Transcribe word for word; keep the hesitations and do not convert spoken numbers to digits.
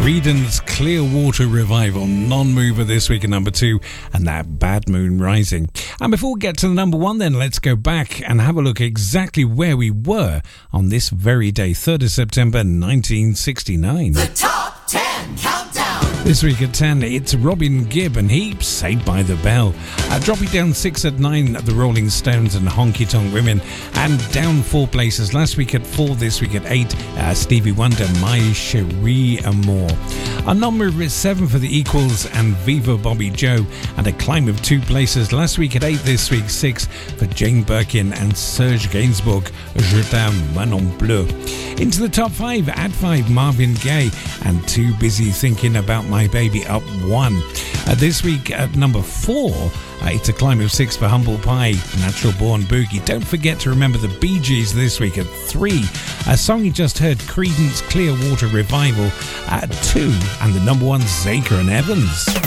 Creedence Clearwater Revival, Non-Mover this week at number two, and that Bad Moon Rising. And before we get to the number one, then let's go back and have a look exactly where we were on this very day, third of September nineteen sixty-nine. The Top ten Countdown. This week at ten, it's Robin Gibb and Heaps, Saved by the Bell. Uh, dropping down six at nine, the Rolling Stones and Honky Tonk Women. And down four places last week at four, this week at eight, uh, Stevie Wonder, My Cherie Amour. Our number is seven for the Equals and Viva Bobby Joe. And a climb of two places last week at eight, this week six for Jane Birkin and Serge Gainsbourg, Je t'aime moi non plus. Into the top five, at five, Marvin Gaye and Too Busy Thinking About My Baby, up one. Uh, this week at number four, uh, it's a climb of six for Humble Pie, Natural Born Boogie. Don't forget to remember the Bee Gees this week at three. A song you just heard, Creedence Clearwater Revival, at two. And the number one, Zaker and Evans.